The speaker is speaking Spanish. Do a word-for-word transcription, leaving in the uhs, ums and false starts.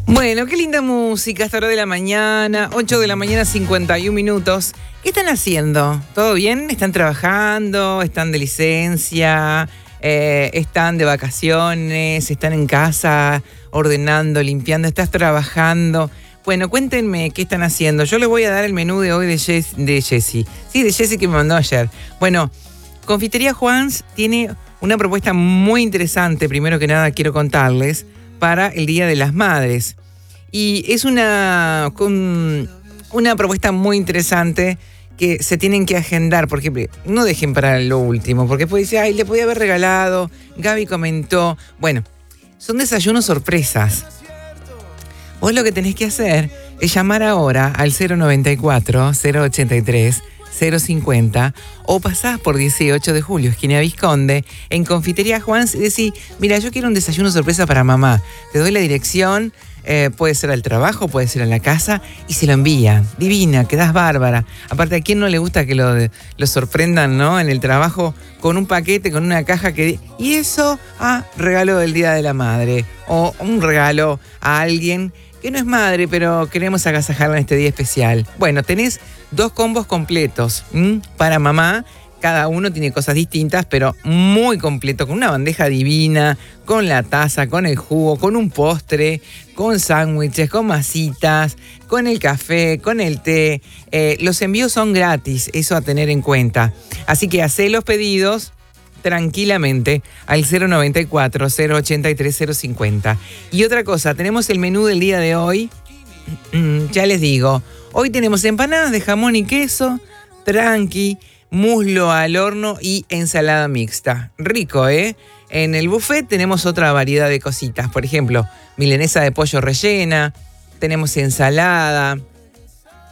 Bueno, qué linda música, esta hora de la mañana, ocho de la mañana, cincuenta y un minutos. ¿Qué están haciendo? ¿Todo bien? ¿Están trabajando? ¿Están de licencia? Eh, ¿Están de vacaciones? ¿Están en casa ordenando, limpiando? ¿Estás trabajando? Bueno, cuéntenme qué están haciendo. Yo les voy a dar el menú de hoy de, Jess, de Jessy. Sí, de Jessy que me mandó ayer. Bueno, Confitería Juans tiene una propuesta muy interesante, primero que nada quiero contarles, para el Día de las Madres. Y es una, con una propuesta muy interesante que se tienen que agendar, porque no dejen para lo último, porque después dice, ay, le podía haber regalado, Gaby comentó. Bueno, son desayunos sorpresas. Vos lo que tenés que hacer es llamar ahora al cero noventa y cuatro, cero ochenta y tres, cero cincuenta o pasás por dieciocho de julio, esquina Vizconde, en Confitería Juans y decís, mira, yo quiero un desayuno sorpresa para mamá. Te doy la dirección, eh, puede ser al trabajo, puede ser a la casa y se lo envían. Divina, quedás bárbara. Aparte, ¿a quién no le gusta que lo, lo sorprendan, ¿no? En el trabajo con un paquete, con una caja que... Y eso, ah, regalo del Día de la Madre o un regalo a alguien que no es madre, pero queremos agasajarla en este día especial. Bueno, tenés dos combos completos ¿m? para mamá. Cada uno tiene cosas distintas, pero muy completo, con una bandeja divina, con la taza, con el jugo, con un postre, con sándwiches, con masitas, con el café, con el té. Eh, los envíos son gratis, eso a tener en cuenta. Así que hacé los pedidos tranquilamente al cero noventa y cuatro, cero ochenta y tres, cero cincuenta. Y otra cosa, tenemos el menú del día de hoy. Ya les digo, hoy tenemos empanadas de jamón y queso, tranqui, muslo al horno y ensalada mixta. Rico, ¿eh? En el buffet tenemos otra variedad de cositas. Por ejemplo, milanesa de pollo rellena, tenemos ensalada,